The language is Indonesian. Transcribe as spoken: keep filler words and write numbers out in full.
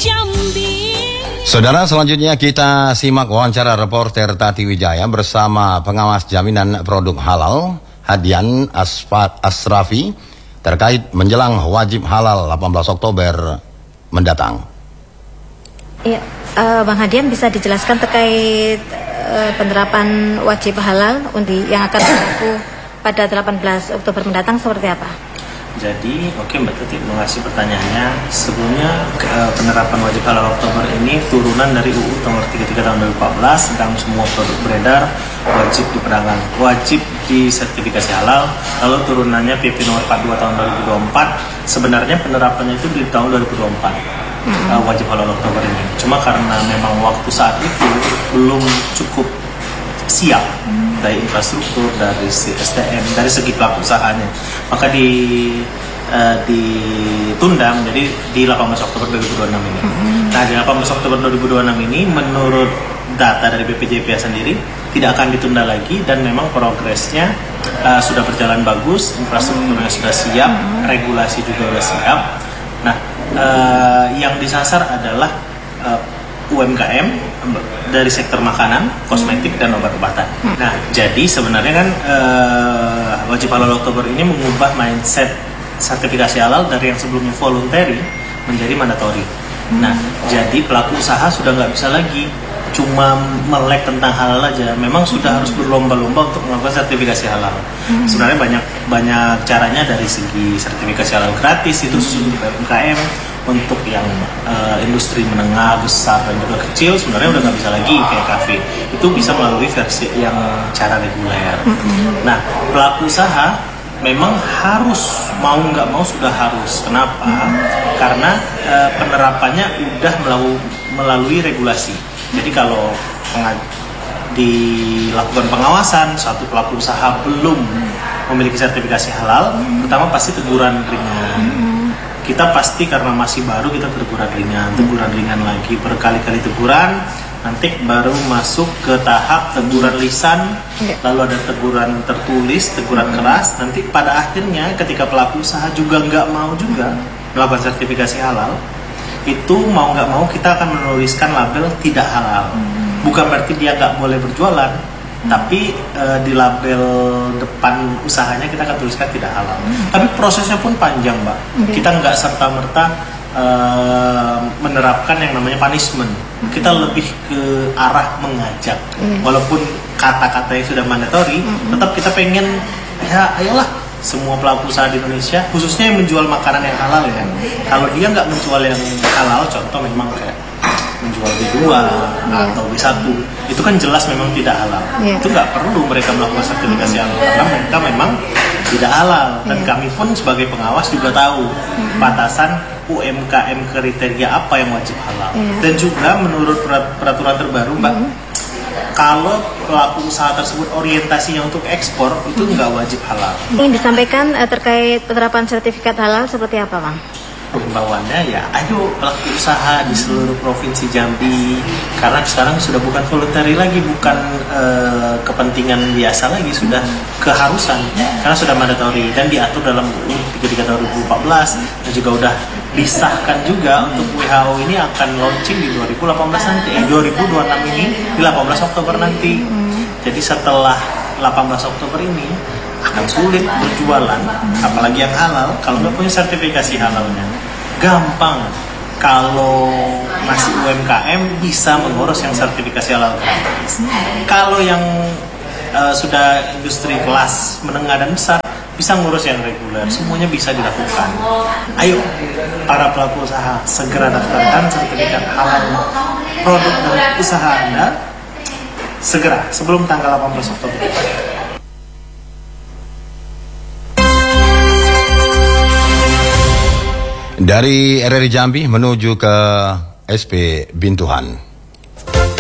Saudara, selanjutnya kita simak wawancara reporter Tati Wijaya bersama pengawas jaminan produk halal Hadian Asfat Asrafi terkait menjelang wajib halal delapan belas Oktober mendatang. Ya, uh, Bang Hadian bisa dijelaskan terkait uh, penerapan wajib halal undi yang akan berlaku pada delapan belas Oktober mendatang seperti apa? Jadi, oke okay, Mbak Tati, terima kasih pertanyaannya. Sebelumnya ke, penerapan wajib halal Oktober ini turunan dari U U nomor tiga puluh tiga tahun dua ribu empat belas tentang semua produk beredar wajib diperdagangkan, wajib disertifikasi halal. Lalu turunannya P P nomor empat puluh dua tahun dua ribu dua puluh empat. Sebenarnya penerapannya itu di tahun dua ribu dua puluh empat. Mm-hmm. uh, wajib halal Oktober ini. Cuma karena memang waktu saat itu belum cukup siap dari infrastruktur, dari S D M, dari segi pelaku usahanya, maka di uh, ditunda menjadi di delapan belas Oktober dua ribu dua puluh enam ini. Mm-hmm. Nah, di delapan belas Oktober dua ribu dua puluh enam ini menurut data dari B P J P A sendiri tidak akan ditunda lagi dan memang progresnya uh, sudah berjalan bagus, infrastrukturnya sudah siap, mm-hmm. regulasi juga sudah siap. Nah, uh, yang disasar adalah uh, U M K M dari sektor makanan, kosmetik, dan obat-obatan. Hmm. Nah, jadi sebenarnya kan uh, wajib halal Oktober ini mengubah mindset sertifikasi halal dari yang sebelumnya voluntary menjadi mandatory. Hmm. Nah, jadi pelaku usaha sudah nggak bisa lagi cuma melek tentang halal aja. Memang sudah hmm. harus berlomba-lomba untuk melakukan sertifikasi halal. Hmm. Sebenarnya banyak banyak caranya, dari segi sertifikasi halal gratis itu untuk U M K M. Untuk yang uh, industri menengah, besar, dan juga kecil sebenarnya udah nggak bisa lagi kayak kafe. Itu bisa melalui versi yang cara reguler. Mm-hmm. Nah, pelaku usaha memang harus, mau nggak mau sudah harus. Kenapa? Mm-hmm. Karena uh, penerapannya udah melalui, melalui regulasi. Jadi kalau dilakukan pengawasan, suatu pelaku usaha belum memiliki sertifikasi halal, mm-hmm. pertama pasti teguran ringan. Mm-hmm. Kita pasti karena masih baru kita teguran ringan, teguran ringan lagi, berkali-kali teguran, nanti baru masuk ke tahap teguran lisan, okay. lalu ada teguran tertulis, teguran hmm. keras. Nanti pada akhirnya ketika pelaku usaha juga nggak mau juga melakukan sertifikasi halal, itu mau nggak mau kita akan menuliskan label tidak halal. Hmm. Bukan berarti dia nggak boleh berjualan, tapi uh, di label depan usahanya kita akan tuliskan tidak halal. Hmm. Tapi prosesnya pun panjang, Mbak. Okay. Kita nggak serta-merta uh, menerapkan yang namanya punishment. Okay. Kita lebih ke arah mengajak. Hmm. Walaupun kata-katanya sudah mandatory, hmm. tetap kita pengen, ya ayolah semua pelaku usaha di Indonesia, khususnya yang menjual makanan yang halal ya. Hmm. Kalau dia nggak menjual yang halal, contoh memang kayak menjual B dua yeah. atau B satu, itu kan jelas memang tidak halal. Yeah. Itu nggak perlu mereka melakukan sertifikasi halal karena mereka memang tidak halal. Dan yeah. kami pun sebagai pengawas juga tahu mm-hmm. batasan U M K M kriteria apa yang wajib halal. Yeah. Dan juga menurut peraturan terbaru, Mbak, mm-hmm. kalau pelaku usaha tersebut orientasinya untuk ekspor, itu nggak mm-hmm. wajib halal. Yang disampaikan uh, terkait penerapan sertifikat halal seperti apa, Bang? Himbauannya ya, ayo pelaku usaha di seluruh provinsi Jambi, karena sekarang sudah bukan voluntary lagi, bukan uh, kepentingan biasa lagi, sudah keharusan karena sudah mandatory dan diatur dalam U U tiga puluh tiga tahun dua ribu empat belas dan juga udah disahkan juga untuk W H O ini akan launching di dua ribu delapan belas nanti, eh, dua ribu dua puluh enam ini di delapan belas Oktober nanti. Jadi setelah delapan belas Oktober ini akan sulit berjualan, apalagi yang halal kalau nggak punya sertifikasi halalnya. Gampang kalau masih U M K M bisa mengurus yang sertifikasi halal gratis. Kalau yang uh, sudah industri kelas menengah dan besar bisa ngurus yang reguler, semuanya bisa dilakukan. Ayo para pelaku usaha segera daftarkan sertifikat halal produk dan usaha Anda segera sebelum tanggal delapan belas Oktober. Dari R R I Jambi menuju ke S P Bintuhan.